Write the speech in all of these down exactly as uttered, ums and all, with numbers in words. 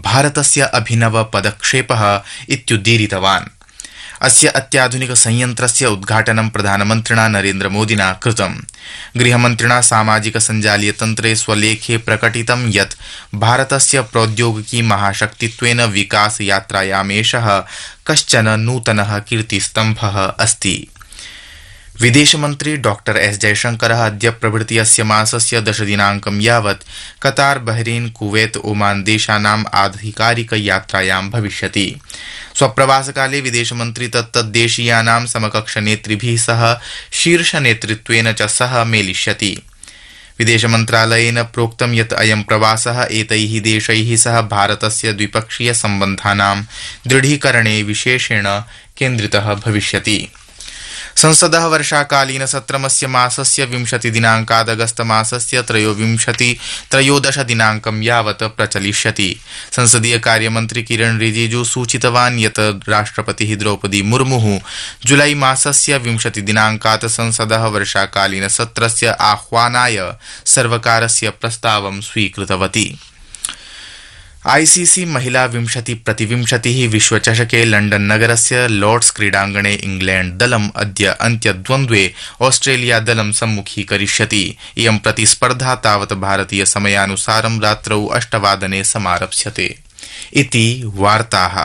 भारतस्य अभिनव पदक्षेपः इत्युदीरितवान्। अस्य अत्याधुनिक संयंत्रस्य उद्घाटनं प्रधानमन्त्रिणा नरेन्द्रमोदिना कृतम्। गृहमन्त्रिणा सामाजिक सञ्जालीय तन्त्रे स्वलेखे प्रकटितं यत् भारतस्य प्रौद्योगिकी महाशक्तित्वेन विकास यात्रायामेषः कश्चन नूतनः कीर्तिस्तम्भः अस्ति। विदेशमन्त्री डॉक्टर एस जयशंकरः अद्य प्रभृति अस्य मासस्य दशदिनाङ्कं यावत् कतार, बहरीन, कुवैत, ओमान देशानाम् आधिकारिक यात्रायां भविष्यति। स्वप्रवासकाले विदेशमन्त्री तत्तद्देशीयानां समकक्षनेतृभिः सह शीर्षनेतृत्वेन च सह मेलिष्यति। विदेशमन्त्रालयेन प्रोक्तं यत् अयं प्रवासः एतैः देशैः सह भारतस्य द्विपक्षीय सम्बन्धानां दृढीकरणे विशेषेण केन्द्रितः भविष्यति। संसदः वर्षाकालीन सत्रमस्य मासस्य विंशतिदिनाङ्कात् अगस्तमासस्य त्रयोविंशति त्रयोदश दिनाङ्कं यावत् प्रचलिष्यति। संसदीय कार्यमन्त्री किरण रिजिजू सूचितवान् यत् राष्ट्रपतिः द्रौपदी मुर्मुः जुलाई मासस्य विंशतिदिनाङ्कात् संसदः वर्षाकालीन सत्रस्य आह्वानाय सर्वकारस्य प्रस्तावं स्वीकृतवती। आईसीसी महिला विंशति प्रतिविंशतिः विश्वचषके लण्डन नगरस्य लॉर्ड्स क्रीडाङ्गणे इंग्लैंड दलम् अद्य अन्त्यद्वन्द्वे ऑस्ट्रेलिया दलं सम्मुखीकरिष्यति। इयं प्रतिस्पर्धा तावत् भारतीय समयानुसारं रात्रौ अष्टवादने समारप्स्यते। इति वार्ताः।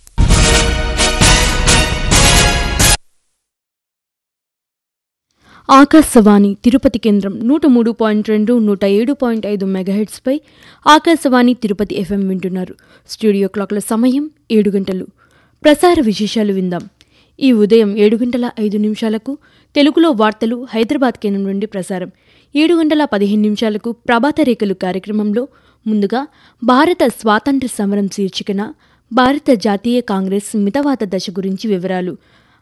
ఆకాశవాణి తిరుపతి కేంద్రం నూట మూడు పాయింట్ రెండు నూట ఏడు పాయింట్ ఐదు మెగాహెట్స్పై ఆకాశవాణి తిరుపతి ఎఫ్ఎం వింటున్నారు. స్టూడియో క్లాక్ల సమయం ఏడు గంటలు. ప్రసార విశేషాలు విందాం. ఈ ఉదయం ఏడు గంటల ఐదు నిమిషాలకు తెలుగులో వార్తలు హైదరాబాద్ కేంద్రం నుండి ప్రసారం. ఏడు గంటల పదిహేను నిమిషాలకు ప్రభాత రేఖలు కార్యక్రమంలో ముందుగా భారత స్వాతంత్ర్య సమరం శీర్షికన భారత జాతీయ కాంగ్రెస్ మితవాద దశ గురించి వివరాలు.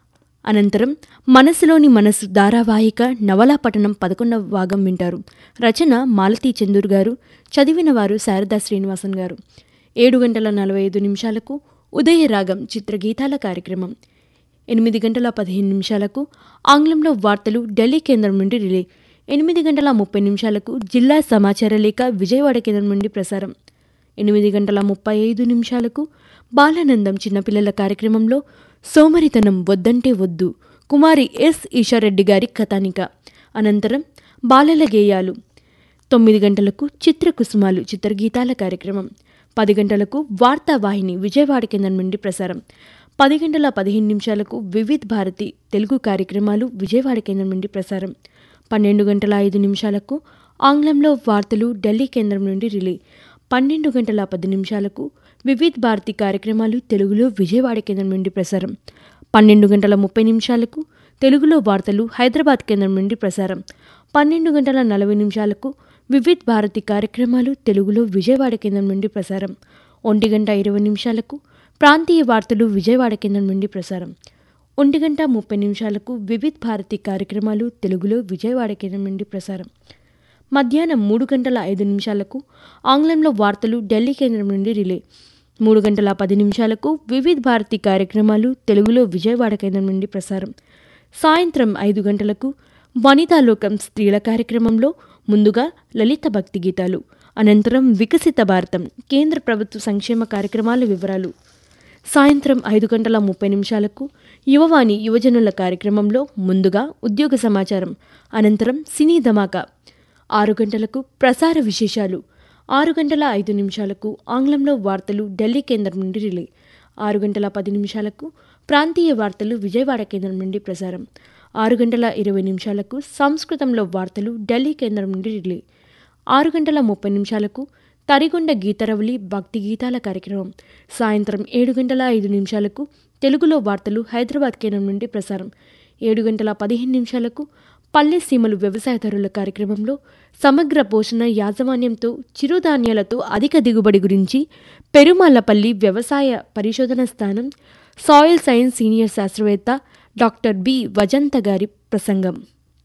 అనంతరం మనసులోని మనసు ధారావాహిక నవలా పఠనం పదకొండవ భాగం వింటారు. రచన మాలతీ చందూర్ గారు, చదివిన వారు శారదా శ్రీనివాసన్ గారు. ఏడు గంటల నలభై ఐదు నిమిషాలకు ఉదయరాగం చిత్రగీతాల కార్యక్రమం. ఎనిమిది గంటల పదిహేను నిమిషాలకు ఆంగ్లంలో వార్తలు ఢిల్లీ కేంద్రం నుండి రిలే. ఎనిమిది గంటల ముప్పై నిమిషాలకు జిల్లా సమాచార లేఖ విజయవాడ కేంద్రం నుండి ప్రసారం. ఎనిమిది గంటల ముప్పై ఐదు నిమిషాలకు బాలానందం చిన్నపిల్లల కార్యక్రమంలో సోమరితనం వద్దంటే వద్దు కుమారి ఎస్ ఈశారెడ్డి గారి కథానిక. అనంతరం బాలల గేయాలు. తొమ్మిది గంటలకు చిత్రకుసుమాలు చిత్రగీతాల కార్యక్రమం. పది గంటలకు వార్తావాహిని విజయవాడ కేంద్రం నుండి ప్రసారం. పది గంటల పదిహేను నిమిషాలకు వివిధ్ భారతి తెలుగు కార్యక్రమాలు విజయవాడ కేంద్రం నుండి ప్రసారం. పన్నెండు గంటల ఐదు నిమిషాలకు ఆంగ్లంలో వార్తలు ఢిల్లీ కేంద్రం నుండి రిలే. పన్నెండు గంటల పది నిమిషాలకు వివిధ్ భారతి కార్యక్రమాలు తెలుగులో విజయవాడ కేంద్రం నుండి ప్రసారం. పన్నెండు గంటల ముప్పై నిమిషాలకు తెలుగులో వార్తలు హైదరాబాద్ కేంద్రం నుండి ప్రసారం. పన్నెండు గంటల నలభై నిమిషాలకు వివిధ్ భారతి కార్యక్రమాలు తెలుగులో విజయవాడ కేంద్రం నుండి ప్రసారం. ఒంటి గంట ఇరవై నిమిషాలకు ప్రాంతీయ వార్తలు విజయవాడ కేంద్రం నుండి ప్రసారం. ఒంటి గంట ముప్పై నిమిషాలకు వివిధ్ భారతి కార్యక్రమాలు తెలుగులో విజయవాడ కేంద్రం నుండి ప్రసారం. మధ్యాహ్నం మూడు గంటల ఐదు నిమిషాలకు ఆంగ్లంలో వార్తలు ఢిల్లీ కేంద్రం నుండి రిలే. మూడు గంటల పది నిమిషాలకు వివిధ్ భారతి కార్యక్రమాలు తెలుగులో విజయవాడ కేంద్రం నుండి ప్రసారం. సాయంత్రం ఐదు గంటలకు వనితాలోకం స్త్రీల కార్యక్రమంలో ముందుగా లలిత భక్తి గీతాలు, అనంతరం వికసిత భారతం కేంద్ర ప్రభుత్వ సంక్షేమ కార్యక్రమాల వివరాలు. సాయంత్రం ఐదు గంటల ముప్పై నిమిషాలకు యువవాణి యువజనుల కార్యక్రమంలో ముందుగా ఉద్యోగ సమాచారం, అనంతరం సినీ ధమాకా. ఆరు గంటలకు ప్రసార విశేషాలు. ఆరు గంటల ఐదు నిమిషాలకు ఆంగ్లంలో వార్తలు ఢిల్లీ కేంద్రం నుండి రిలే. ఆరు గంటల పది నిమిషాలకు ప్రాంతీయ వార్తలు విజయవాడ కేంద్రం నుండి ప్రసారం. ఆరు గంటల ఇరవై నిమిషాలకు సంస్కృతంలో వార్తలు ఢిల్లీ కేంద్రం నుండి రిలే. ఆరు గంటల ముప్పై నిమిషాలకు తరిగొండ గీతరవలి భక్తి గీతాల కార్యక్రమం. సాయంత్రం ఏడు గంటల ఐదు నిమిషాలకు తెలుగులో వార్తలు హైదరాబాద్ కేంద్రం నుండి ప్రసారం. ఏడు గంటల పదిహేను నిమిషాలకు పల్లె సీమలు వ్యవసాయదారుల కార్యక్రమంలో సమగ్ర పోషణ యాజమాన్యంతో చిరుధాన్యాలతో అధిక దిగుబడి గురించి పెరుమాళ్లపల్లి వ్యవసాయ పరిశోధన స్థానం సాయిల్ సైన్స్ సీనియర్ శాస్త్రవేత్త డాక్టర్ బి వజంత గారి ప్రసంగం.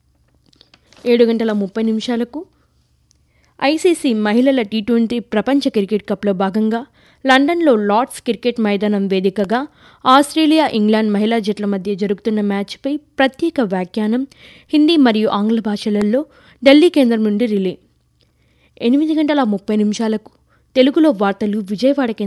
ఏడు గంటల ముప్పై నిమిషాలకు ఐసీసీ మహిళల టీ ట్వంటీ ప్రపంచ క్రికెట్ కప్లో భాగంగా లండన్లో లార్డ్స్ క్రికెట్ మైదానం వేదికగా ఆస్ట్రేలియా ఇంగ్లాండ్ మహిళా జట్ల మధ్య జరుగుతున్న మ్యాచ్పై ప్రత్యేక వ్యాఖ్యానం హిందీ మరియు ఆంగ్ల భాషలలో ఢిల్లీ కేంద్రం నుండి రిలే. ఎనిమిది గంటల ముప్పై నిమిషాలకు తెలుగులో వార్తలు విజయవాడ కేంద్రం